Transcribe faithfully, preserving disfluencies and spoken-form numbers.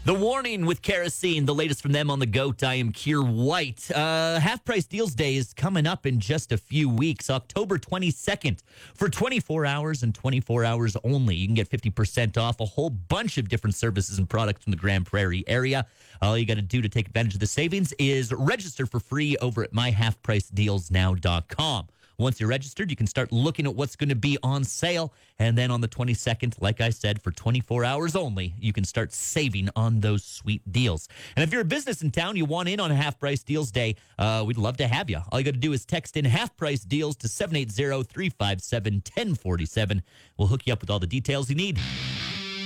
The Warning with Kerosene, the latest from them on the GOAT. I am Keir White. Uh, Half Price Deals Day is coming up in just a few weeks, October twenty-second. For twenty-four hours and twenty-four hours only, you can get fifty percent off a whole bunch of different services and products from the Grand Prairie area. All you got to do to take advantage of the savings is register for free over at my half price deals now dot com. Once you're registered, you can start looking at what's going to be on sale. And then on the twenty-second, like I said, for twenty-four hours only, you can start saving on those sweet deals. And if you're a business in town, you want in on a Half Price Deals Day, uh, we'd love to have you. All you got to do is text in Half Price Deals to seven eight zero, three five seven, one zero four seven. We'll hook you up with all the details you need.